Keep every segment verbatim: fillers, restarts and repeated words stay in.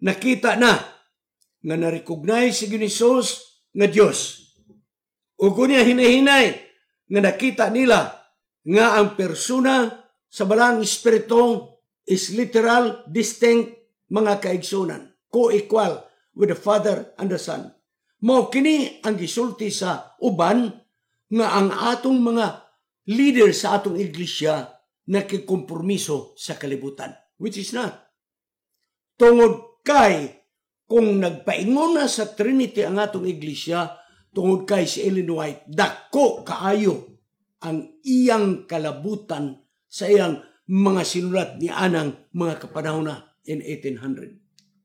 nakita na nga na-recognize si Hesus nga Dios. Ug kunya hinahinay nga nakita nila nga ang persona sa balang espiritu is literal, distinct, mga kaigsunan, co-equal with the Father and the Son. Mao kini ang gisulti sa uban nga ang atong mga leader sa atong iglesia nakikompromiso sa kalibutan, which is not. Tungod kay kung nagpaingon na sa Trinity ang atong iglesia, tungod kay si Ellen White, dako kaayo ang iyang kalabutan sa iyang mga sinulat ni anang mga kapanahon na in eighteen hundred.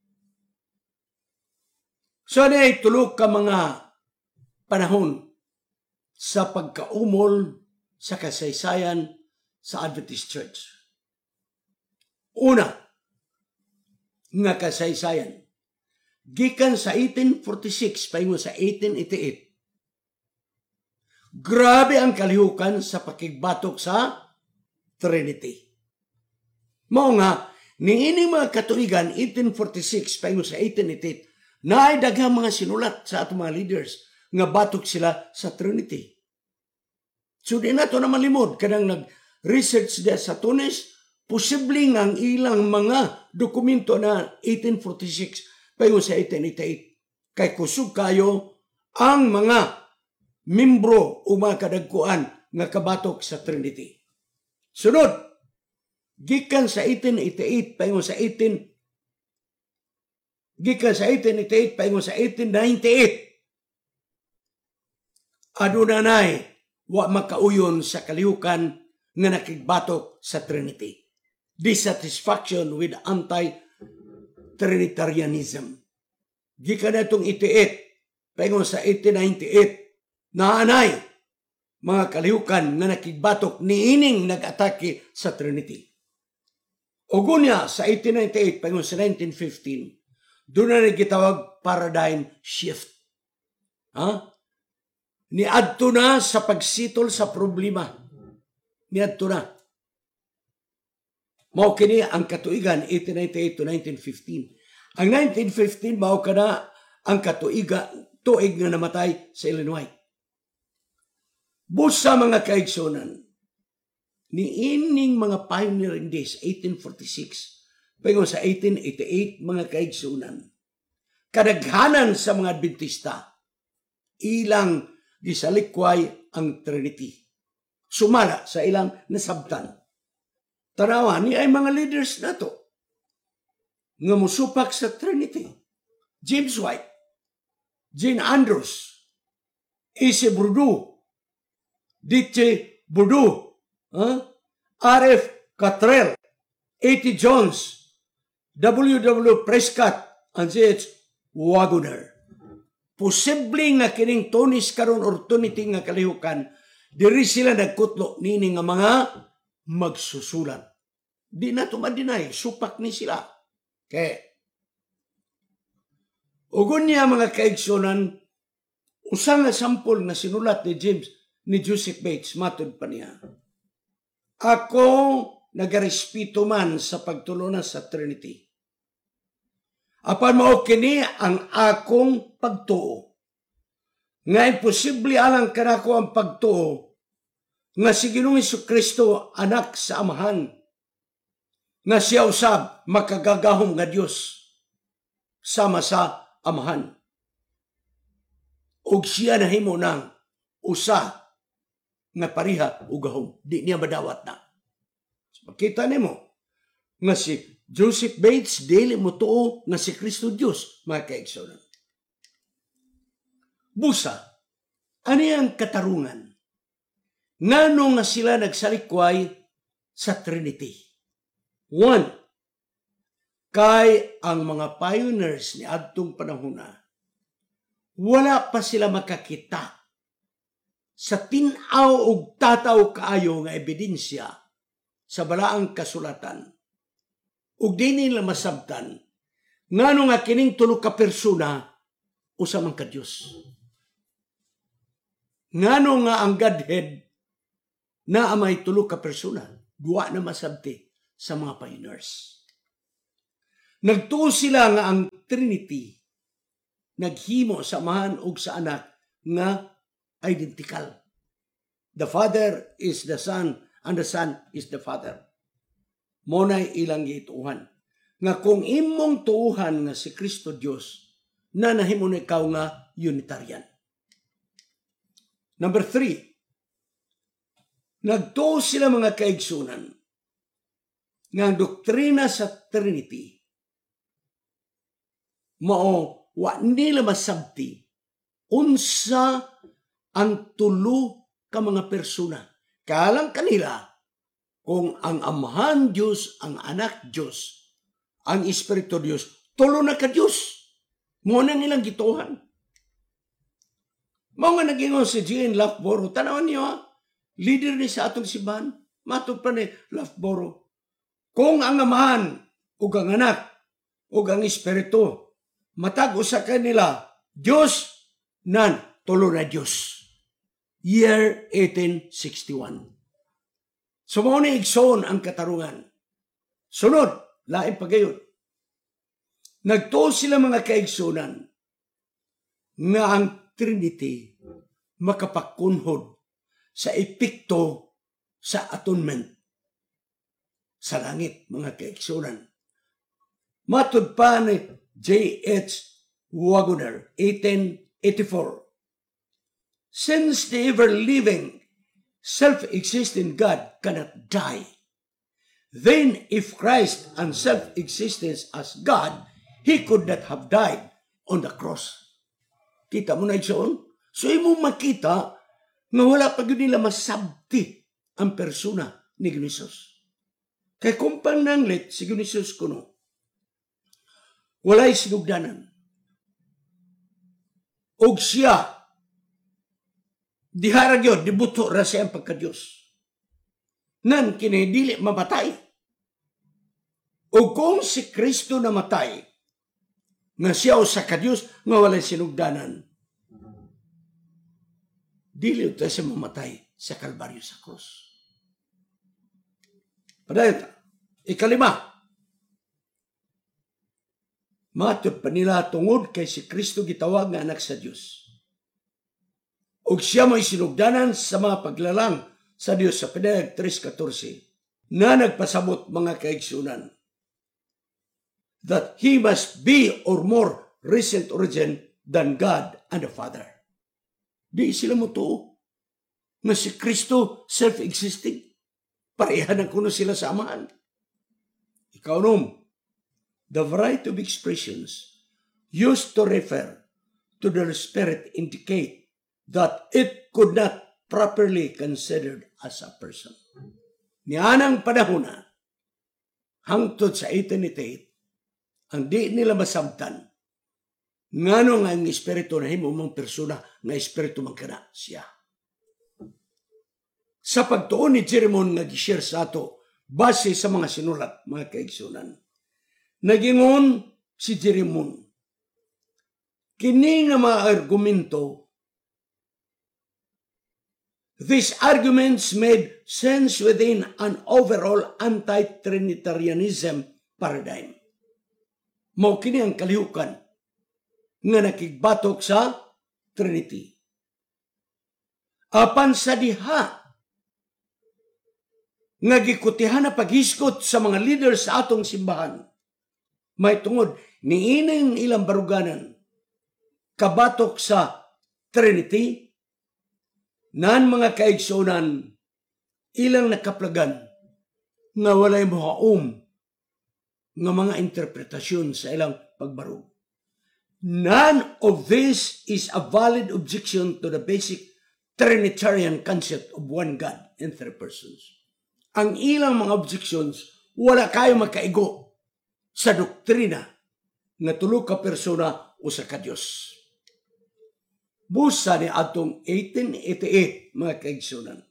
So ano ay tulog ka mga panahon sa pagkaumol sa kasaysayan sa Adventist Church. Una, nga kasaysayan. Gikan sa eighteen forty-six paingon sa eighteen eighty-eight. Grabe ang kalihukan sa pakigbatok sa Trinity. Mao nga, niini mga katuigan, eighteen forty-six paingon sa eighteen eighty-eight, na ay daghang mga sinulat sa atong mga leaders nga batok sila sa Trinity. So di na ito na malimod, kadang nag-research dia sa Tunis, posibleng ang ilang mga dokumento na eighteen forty-six paingon sa eighteen eighty-eight. Kay kusog kayo ang mga membro o mga kadagkuan nga kabatok sa Trinity. Sunod, gikan sa eighteen eighty-eight paingon sa eighteen gikan sa eighteen eighty-eight paingon sa eighteen ninety-eight. Aduna nay wa makauyon sa kalihukan nga nakigbatok sa Trinity. Dissatisfaction with anti-Trinitarianism. Gikan na itong eighty-eight paingon sa eighteen ninety-eight, naanay mga kalihukan nga nakigbatok niining nag-atake sa Trinity. Ugunya sa eighteen ninety-eight paingon sa nineteen fifteen, doon na nagitawag paradigm shift. Ha? Niadto na sa pagsitol sa problema. Niadto na. Mao kini ang katuigan eighteen ninety-eight to nineteen fifteen. Ang nineteen fifteen mao kana ang katuiga tuig nga namatay sa Ellen White. Busa mga kaigsunan, niining mga pioneering days, eighteen forty-six, paingon sa eighteen eighty-eight, mga kaigsunan, kadaghanan sa mga Adventista, ilang gisalikway ang Trinity. Sumala sa ilang nasabtan. Tanawa, ni ay mga leaders na to nga musupak sa Trinity. James White, Jane Andrews, A C Bourdieu, D J Bourdieu, huh? R F Cottrell, A T Jones, W W Prescott, and C H Wagner. Posibleng nga kining tunis karon or Trinity nga kalihukan, diri sila nagkutlo nini nga mga magsusulat. Di na tumadinay, supak ni sila. Kaya, ugon niya mga kaigsunan, usang nga sampol na sinulat ni James, ni Joseph Bates, matod pa niya. Ako nagarespeto man sa pagtulunan sa Trinity. Apan mao kini ang akong pagtuo. Nga imposible alang kanako ang pagtuo nga si Ginoong Jesucristo anak sa Amahan, nga siya usab makagagahom nga Dios sama sa Amahan. Ug siya nahimo nang usa nga pariha ug gahom, di niya madawat na. So, makita nimo nga si Joseph Bates dili mo tuo nga si Kristo Dios, mga kaigsunan. Busa, ani ang katarungan? Ngano nga sila nagsalikway sa Trinity? One, kay ang mga pioneers ni adtong panahon na, wala pa sila makakita sa tinaw og tataw kaayo nga ebidensya sa balaang kasulatan. Ug di nila masabtan ngano nga kining tulo ka persona usa man ka Dios. Ngano nga ang Godhead na may tulo ka persona, duwa na masabti sa mga pioneers. Nagtuo sila nga ang Trinity naghimo sa Amahan ug sa Anak nga identical. The Father is the Son and the Son is the Father. Monay ilang gituuhan. Nga kung imong tuuhan nga si Kristo Dios, na nahimo na ikaw nga Unitarian. Number three, nagtuo sila mga kaigsunan nga ang doktrina sa Trinity mao wa nila masabti unsa ang tulo ka mga persona. Kalang kanila kung ang Amahan Diyos, ang Anak Diyos, ang Espiritu Diyos, tulo na ka Diyos. Mo na nilang gituhan. Mao nga nagingon si Jean Lafboro. Tanawan niyo ha, leader ni sa atong simbahan. Matod pa ni Lafboro. Kung ang Amahan ug ang Anak ug ang Espiritu matag usa kanila Dios nan tulo na Dios. Year eighteen sixty-one. So mao ni igsoon ang katarungan. Sunod, lain pagayon. Nagtuo sila mga kaigsunan nga ang Trinity makapakunhod sa epekto sa atonement sa langit, mga kaigsunan. Matud pa ni J H Wagner, eighteen eighty-four. Since the ever-living, self-existing God cannot die, then if Christ and self-existence as God, He could not have died on the cross. Kita mo na ito? So, imo makita nga wala pa yun nila masabti ang persona ni Ginisos. Kaya kung pananglit si Ginisos kuno, walay sinugdanan. Og siya, diharag yun, dibuto ra siya ang pagka-Diyos. Nan, kinidili mamatay. O kung si Kristo namatay, nga siya o sa ka-Diyos, nga walay sinugdanan, dili ito siya mamatay sa Kalbaryo sa krus. Padayot, ikalima, matod pa nila tungod kay si Kristo gitawag nga anak sa Diyos. Og siya mo'y sinugdanan sa mga paglalang sa Diyos sa Pinayag three fourteen na nagpasabot mga kaigsunan that He must be or more recent origin than God and the Father. Di sila mo to na si Kristo self-existing. Parehan ang kuno sila sa Amahan. Ikaw nom, the variety of expressions used to refer to the Spirit indicate that it could not properly considered as a person. Nianang panahon na, hangtod sa eighteen eighty-eight, ang di nila masabtan, ngano nga ang Espiritu na himo mong persona, nga Espiritu magkana siya. Sa pagtuon ni Jeremon nga gishare sa ato, base sa mga sinulat, mga kaigsunan, nagingon si Jeremon, kini nga mga argumento, these arguments made sense within an overall anti-Trinitarianism paradigm. Mao kini ang kalihukan nga nakigbatok sa Trinity. Apan sa diha nga gikutihan na paghiskot sa mga leaders sa atong simbahan, may tungod niining ilang baruganan kabatok sa Trinity, nan mga kaigsunan ilang nakaplagan nga walay mohaom nga mga interpretasyon sa ilang pagbarug. None of this is a valid objection to the basic Trinitarian concept of one God in three persons. Ang ilang mga objections, wala kayo makaigo sa doktrina nga tulo ka persona o sa ka-Diyos. Busa ni atong eighteen eighty-eight, mga kaigsunan.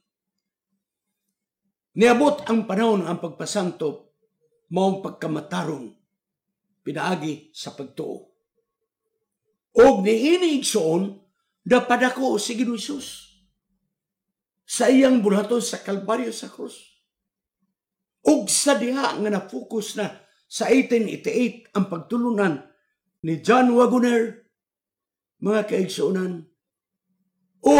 Niabot ang panahon ang pagpasanto, maong pagkamatarong, pinaagi sa pagtuo. Og niini igsoon, napadako si Ginoong Hesus sa iyang buhaton sa Kalbaryo sa krus. Og sa diha nga na-focus na sa eighteen eighty-eight ang pagtulunan ni John Wagoner, mga kaigsuonan, o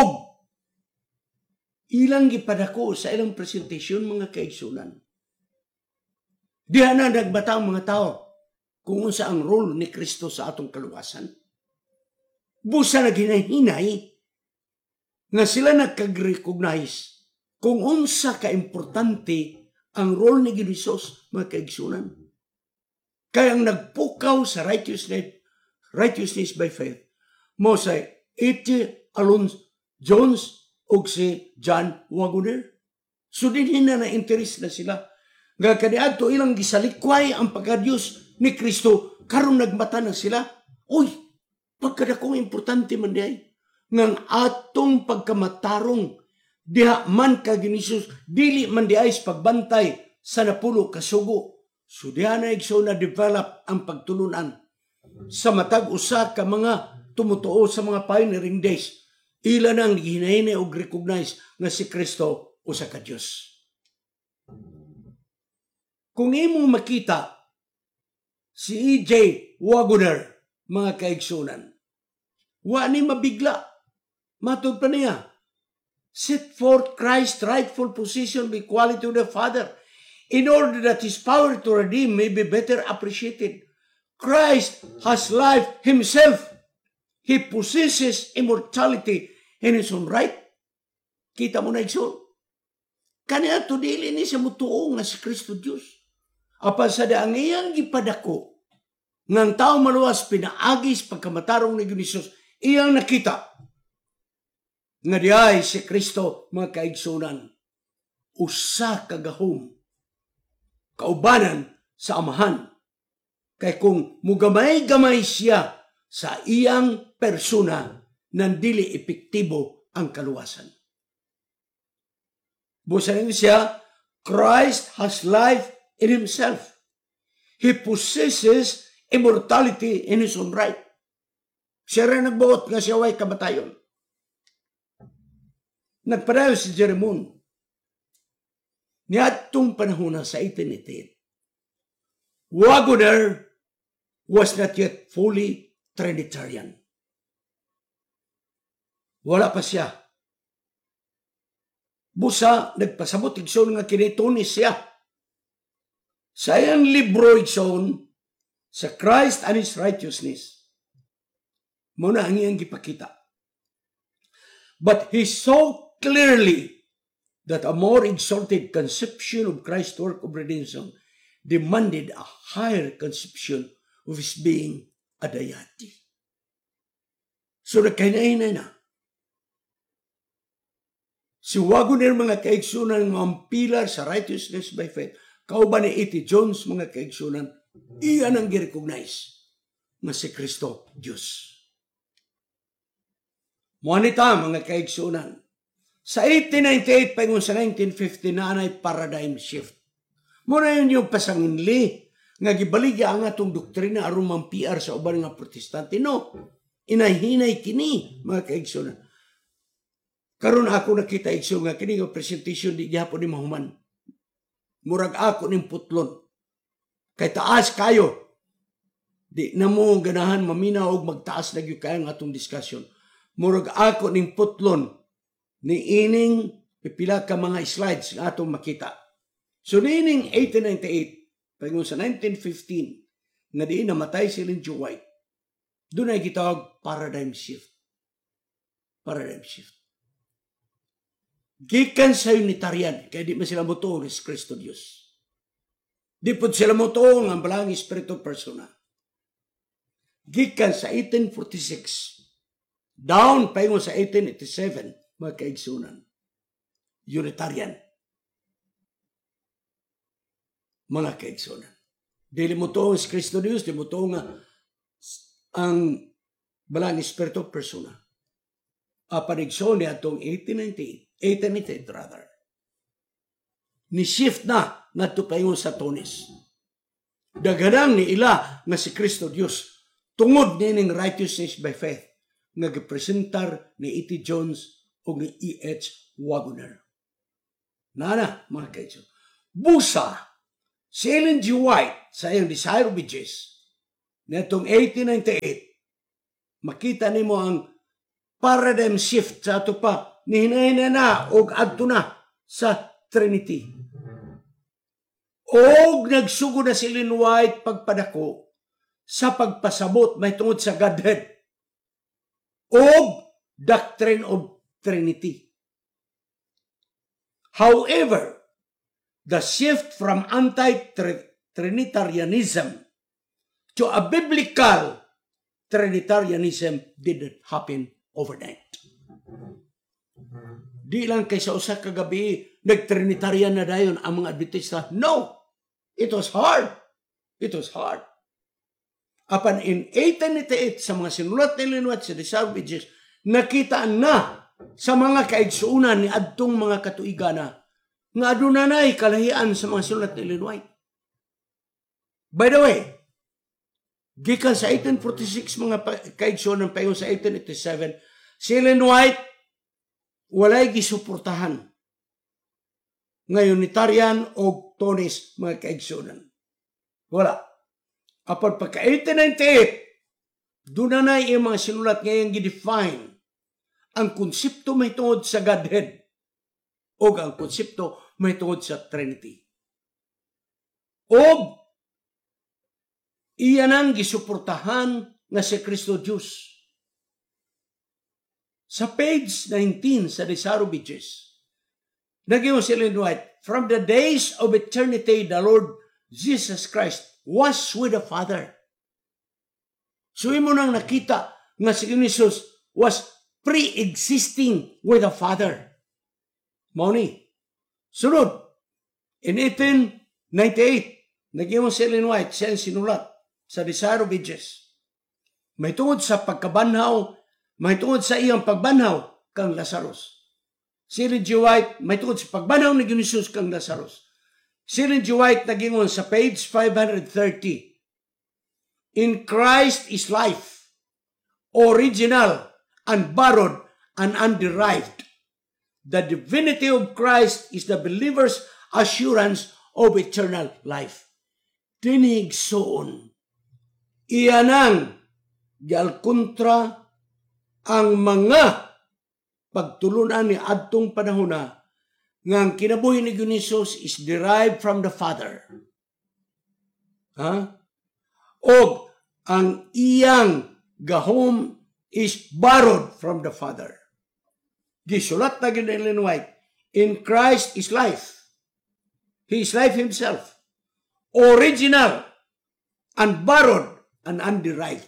ilang gipadako sa ilang presentasyon, mga kaigsuonan. Diha na nagbata ang mga tao kung unsa ang role ni Kristo sa atong kaluwasan. Busa naghinay-hinay nga sila nagkag-recognize kung unsa ka-importante ang role ni Jesus, mga kaigsuonan. Kaya ang nagpukaw sa righteousness, righteousness by faith, mo sa E T Alon Jones o si John Wagoner. So din na na-interest na sila. Nga kaniadto ilang gisalikway ang pagka-Diyos ni Kristo, karon nagmata na sila. Uy, pagkadakong importante man diay ngang atong pagkamatarong diha man ka ginisus, dili man diay sa pagbantay sa napulo kasugo. So diha na igso na develop ang pagtulunan sa matag usa ka mga tumutuo sa mga pioneering days. Ila nang gihinay og recognize nga si Kristo usa ka Dios. Kung imong makita si E J Wagoner, mga kaigsunan, wa ni mabigla. Matod pa niya, set forth Christ's rightful position with equality to the Father in order that His power to redeem may be better appreciated. Christ has life Himself. He possesses immortality in His own right. Kita mo na igsoon. Kaniya to dili ni sa mutuo nga si Kristo Diyos. Apan sa daang iyang gipadako, ngang tao maluwas pinaagis pagkamatarong ni Jesus, iyang nakita nga diay si Kristo, mga kaigsunan, usa kagahom, kaubanan sa Amahan. Kay kung mugamay-gamay siya sa iyang persona, nandili epektibo ang kaluwasan. Busanin siya, Christ has life in Himself. He possesses immortality in His own right. Siya rin nagbuot nga siya way kamatayon. Nagpadayo si Jeremon. Niadtong panahon na sa eighteen eighty-eight, Wagoner was not yet fully Trinitarian. Wala pa siya. Busa, nagpasabot igsoon nga kinitunis siya. Sa iyang libro igsoon, sa Christ and His righteousness, muna ang iyang gipakita. But he saw clearly that a more exalted conception of Christ's work of redemption demanded a higher conception of His being a deity. So nagkainainay na. Si Wagoner, mga kaigsunan, mga pilar sa righteousness by faith, kauban ni E T Jones, mga kaigsunan, iyan ang gi-recognize na si Kristo Diyos. Muanita, mga kaigsunan, sa eighteen ninety-eight pa sa nineteen fifty na anay paradigm shift. Muna yun yung pasanginli nga gibaligya ang atong doktrina aron mampiar sa uban nga protestante. No, inayhinay kini, mga kaigsunan. Karon ako nakita igsoon nga kini nga presentation di gyapon ni mahuman. Murag ako ning putlon. Kay taas kayo. Di na mo ganahan mamina og magtaas na gyud kayo nga atong discussion. Murag ako ning putlon ni ining pipila ka mga slides nga atong makita. So nining eighteen ninety-eight paingon sa nineteen fifteen nga diin namatay si Ellen G. White. Doon ay gitawag paradigm shift. Paradigm shift. Gikan sa Unitarian, kaya di man sila mutuong is Kristo Diyos. Di po sila mutuong ang balang espiritu persona. Gikan sa eighteen forty-six, down paingon sa eighteen eighty-seven, mga kaigsunan. Unitarian. Mga kaigsunan. Dili mutuong is Kristo Diyos, di mutuong ang balang espiritu persona. Apanigson niya itong eighteen ninety-eight, eighteen ninety-eight rather. Ni-shift na ngadto paingon sa Tunis. Daganang ni ila nga si Kristo Dios tungod nining righteousness by faith nga gipresentar ni E T Jones o ni E H Wagoner. Nana, mga kaigsunan. Busa Si Ellen G. White sa iyang Desire of Ages netong eighteen ninety-eight, makita nimo ang paradigm shift sa ato pa ni hinahina na og adto na sa Trinity. Og nagsugod na si Ellen White pagpadako sa pagpasabot may tungod sa Godhead og doctrine of Trinity. However, the shift from anti-Trinitarianism to a biblical Trinitarianism didn't happen overnight. Di lang kay sa usa ka gabi nag-Trinitarian na dayon ang mga Adventista. No! It was hard. It was hard. Apan in eighteen ninety-eight sa mga sinulat ni Ellen White sa Desire of Ages, nakita na sa mga kaigsuunan ni adtong mga katuigana nga adunay kalahian sa mga sinulat ni Ellen White. By the way, gikan sa eighteen forty-six mga kaigsuunan paingon sa eighteen eighty-seven, si Ellen White walay gisuportahan nga Unitarian o Tonis mga kaigsuunan. Wala. Apan pagka eighteen ninety-eight, doon na na yung mga sinulat ngayong gidefine ang konsepto may tungod sa Godhead o ang konsepto may tungod sa Trinity. O iyan ang gisuportahan nga si Kristo Diyos. Sa page nineteen sa Desire of Ages, naging si Ellen White, from the days of eternity, the Lord Jesus Christ was with the Father. So imo nang nakita nga si Jesus was pre-existing with the Father. Mao ni. Sunod, in eighteen ninety-eight, naging si Ellen White, siya sinulat sa Desire of Ages. May tungod sa pagkabanhaw, may tungod sa iyang pagbanhaw kang Lazarus. Si Ellen G. White, may tungod sa pagbanhaw ni Jesus kang Lazarus. Si Ellen G. White nagingon sa page five thirty. In Christ is life, original, unborrowed, and underived. The divinity of Christ is the believer's assurance of eternal life. Tinigsoon. Iyan ang gialkontra ang mga pagtulunan ni adtong panahon na nga ang kinabuhi ni Jesus is derived from the Father. Ha? O ang iyang gahom is borrowed from the Father. Gisulat na gina Ellen White, in Christ is life. He is life himself. Original, unborrowed, and underived.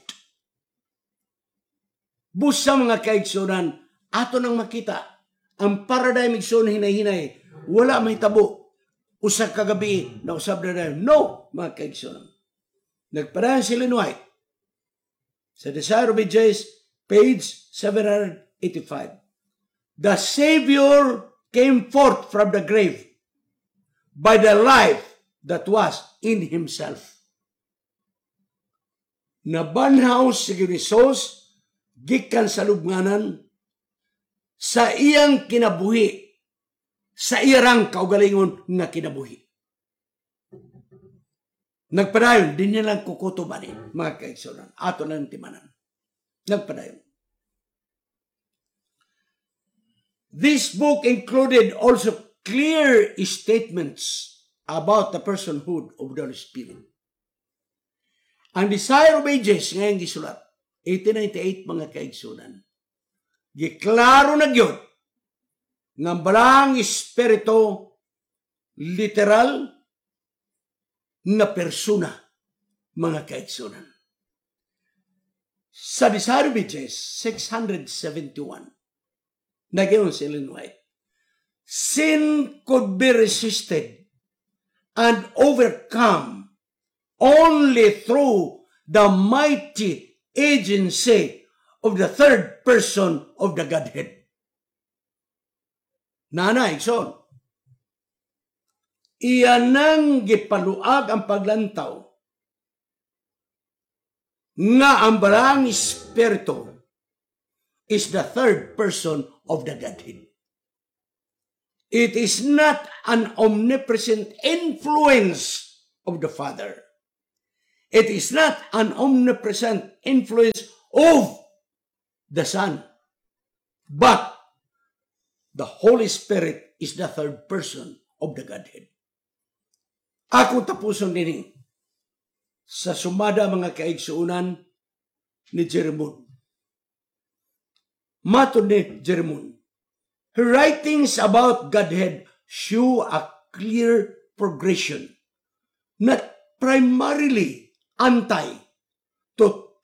Busa mga kaigsunan, ato nang makita, ang paradigm igsoon hinay-hinay, wala may tabo. Usa ka gabi na usab na dayon. No, mga kaigsunan. Nagpadayon si Ellen White sa Desire of Ages, page seven eighty-five. The Savior came forth from the grave by the life that was in himself. Nabanhaw si Jesus gikan sa lubnganan sa iyang kinabuhi, sa iyang kaugalingon nga kinabuhi. Nagpadayon, din niya lang kukutubanin, mga kaigsunan. Ato lang timanan. Nagpadayon. This book included also clear statements about the personhood of the Holy Spirit. Ang Desire of Ages, ngayong gisulat, eighteen ninety-eight, mga kaigsunan, giklaro na gyud nga balang espiritu literal na persona, mga kaigsunan. Sa Desire of Ages, six seventy-one, nagyon si Ellen White, sin could be resisted and overcome only through the mighty agency of the third person of the Godhead. Nanay, son, iyan nang gipaluag ang paglantaw nga ang balang espiritu is the third person of the Godhead. It is not an omnipresent influence of the Father. It is not an omnipresent influence of the Son, but the Holy Spirit is the third person of the Godhead. Ako tapuson din sa sumada mga kaigsuunan ni Jerimon. Matod ni Jerimon, her writings about Godhead show a clear progression, not primarily anti to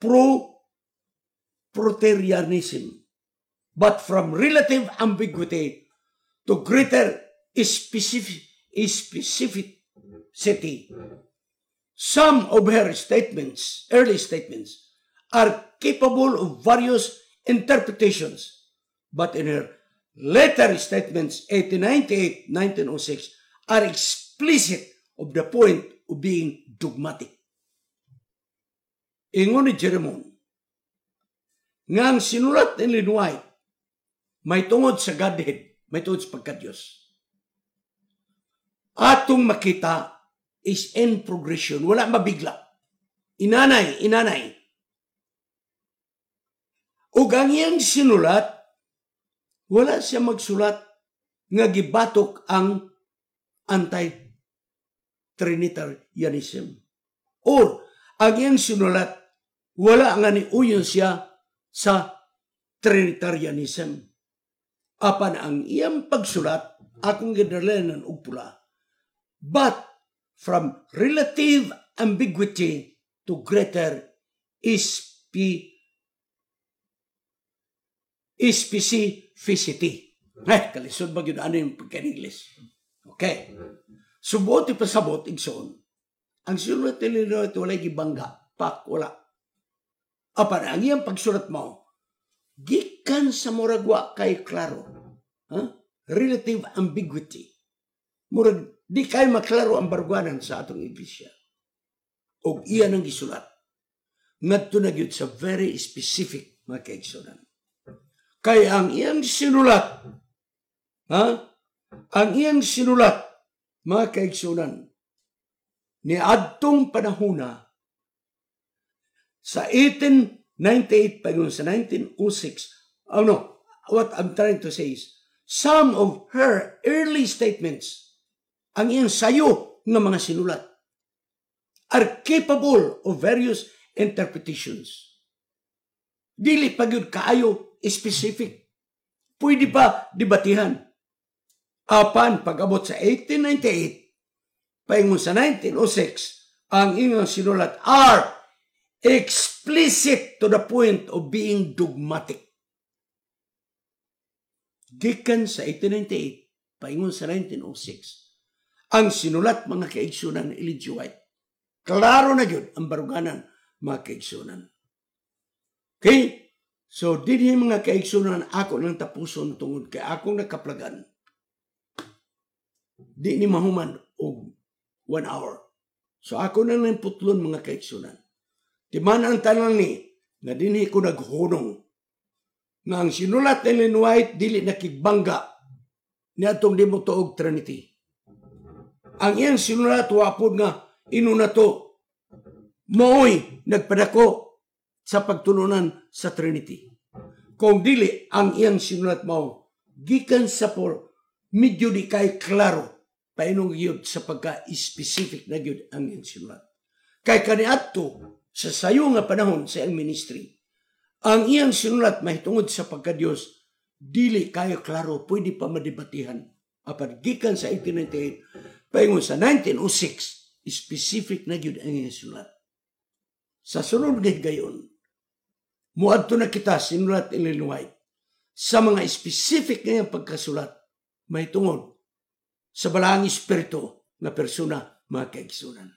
pro-proterianism, but from relative ambiguity to greater specific, specificity. Some of her statements, early statements, are capable of various interpretations, but in her later statements, eighteen ninety-eight, nineteen oh six, are explicit of the point of being dogmatic. Ingon ni Jerimon, nga ang sinulat ni Ellen White, may tungod sa Godhead, may tungod sa pagka-Diyos. Atong makita is in progression, wala mabigla. Inanay, inanay. Ug ang iyang sinulat, wala siya magsulat nga gibatok ang anti-Trinitarianism. Or, ang iyang sinulat, wala nga ni uyon siya sa Trinitarianism. Apan ang iyang pagsulat, akong gidalanan og pula. But, from relative ambiguity to greater ispi specificity. Eh, kalisod ba yun? Ano yung pagka-English? Okay. Subot ipasabot, igsoon. Ang sinulat nila ito, walay gibangga. Pak, wala. Apan, ang iyang pagsulat mo, gikan sa muragwa kay klaro. Huh? Relative ambiguity. Murag, di kayo maklaro ang barugwanan sa atong iglesia. O iyan ang gisulat. Ngadto na gyud sa very specific mga kaigsunan. Kaya ang iyang sinulat, ha? Ang iyang sinulat, mga kaigsunan, ni adtong panahuna, sa eighteen ninety-eight, pagun sa nineteen oh six, oh no, what I'm trying to say is, some of her early statements, ang iyang sayo ng mga sinulat, are capable of various interpretations. Dili pagyud kaayo specific. Pwede pa debatihan. Apan, pag-abot sa eighteen ninety-eight, paingon sa nineteen oh six, ang inyong sinulat are explicit to the point of being dogmatic. Gikan sa eighteen ninety-eight, paingon sa nineteen oh six, ang sinulat mga kaigsunan ni Ellen G. White, klaro na yun ang baruganan mga kaigsunan. Okay? So, dinhi mga kaigsunan ako ng tapuson tungod kay akong nakaplagan. Di ni mahuman og one hour. So, ako na lang putlon mga kaigsunan. Timan ang tanang ni, na dinhi ko naghunong, nga ang sinulat ni Ellen White, dili nakigbangga ni atong di mo tuog Trinity. Ang iyang sinulat, wapod nga, inuna to, mooy nagpadako sa pagtulunan sa Trinity. Kung dili, ang iyang sinulat mo, gikan sa por, medyo di kay klaro, painong yun sa pagka-specific na yun ang iyang sinulat. Kay kaniadto, sa sayo nga panahon sa iyang ministry, ang iyang sinulat mahitungod sa pagka-Diyos, dili kayo klaro, pwede pa madebatihan. Apan gikan sa eighteen ninety-eight, paingon sa nineteen oh six, specific na yun ang iyang sinulat. Sa sunod nga gayon, muadto na kita sinulat ni Ellen White sa mga specific na yung pagkasulat may tungod sa balaang espiritu na persona mga kaigsunan.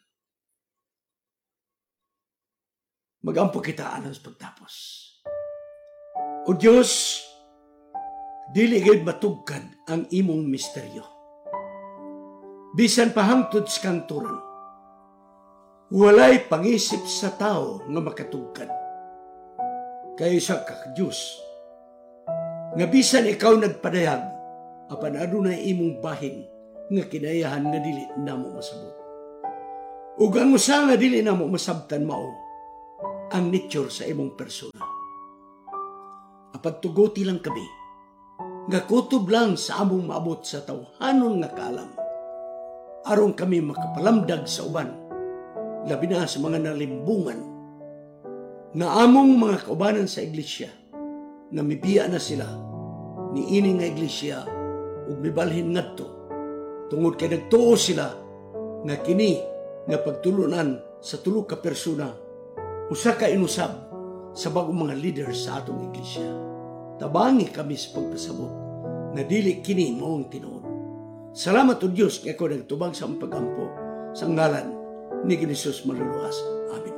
Magampo kita alang sa pagtapos. O Diyos, dili gayud matugkad ang imong misteryo. Bisan pahangtod sa kanturan, walay pangisip sa tao nga makatugkad. Kaya sa kak-Diyos, nga bisan ikaw nagpadayag, apan adunay imong bahin nga kinayahan nga dili namo masabot. Ug ang usa nga dili na mo masabtan mao ang nature sa imong persona. Apat tuguti lang kami, nga kutob lang sa among maabot sa tawhanon nga kaalam. Aron kami makapalamdag sa uban, labi na sa mga nalimbungan, nga among mga kaubanan sa iglesia, namibiya na sila ni ini nga iglesia ug mibalhin ngadto, tungod kay nagtuo sila nga kini nga pagtulunan sa tulo ka persona usa ka inusab sa bagong mga leaders sa atong iglesia. Tabangi kami sa pagpasabot na dili kini maong tinuod. Salamat o Diyos kay ako nagtubag sa among pagampo sa ngalan ni Jesus maluluwas. Amen.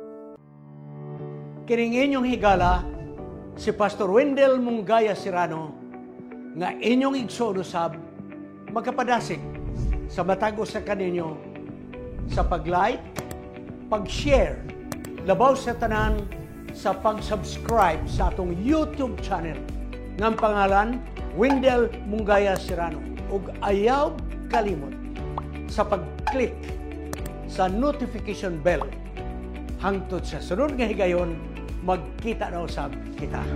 Kining inyong higala si Pastor Wendell Mungaya Serrano nga inyong igsoon usab magkapadasig sa matag sa kaninyo sa pag-like, pag-share, labaw sa tanan sa pag-subscribe sa atong YouTube channel ng pangalan Wendell Mungaya Serrano ug ayaw kalimot sa pag-click sa notification bell hangtod sa sunod nga higayon magkita na usab kita.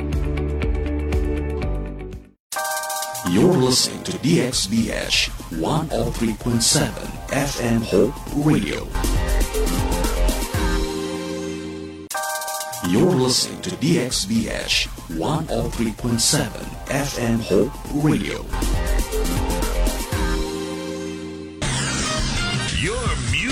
You're listening to D X B H one oh three point seven F M Hope Radio. You're listening to D X B H one oh three point seven F M Hope Radio.